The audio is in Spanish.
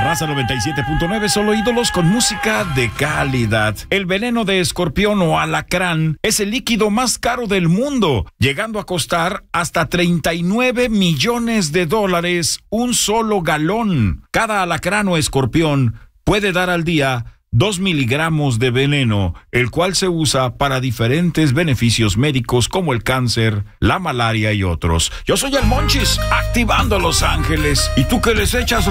Raza 97.9, solo ídolos con música de calidad. El veneno de escorpión o alacrán es el líquido más caro del mundo, llegando a costar hasta $39 millones un solo galón. Cada alacrán o escorpión puede dar al día 2 miligramos de veneno, el cual se usa para diferentes beneficios médicos como el cáncer, la malaria y otros. Yo soy el Monchis, activando Los Ángeles. ¿Y tú qué les echas,